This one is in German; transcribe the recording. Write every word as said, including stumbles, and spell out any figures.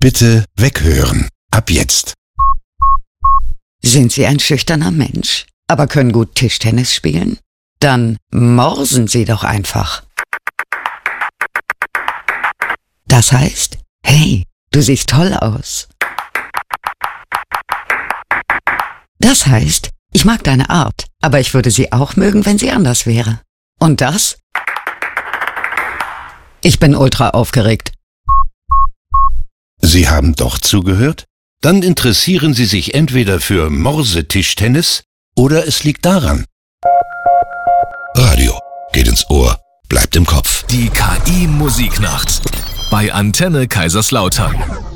Bitte weghören. Ab jetzt. Sind Sie ein schüchterner Mensch, aber können gut Tischtennis spielen? Dann morsen Sie doch einfach. Das heißt, hey, du siehst toll aus. Das heißt, ich mag deine Art, aber ich würde sie auch mögen, wenn sie anders wäre. Und das? Ich bin ultra aufgeregt. Sie haben doch zugehört? Dann interessieren Sie sich entweder für Morsetischtennis oder es liegt daran. Radio geht ins Ohr, bleibt im Kopf. Die K I-Musiknacht bei Antenne Kaiserslautern.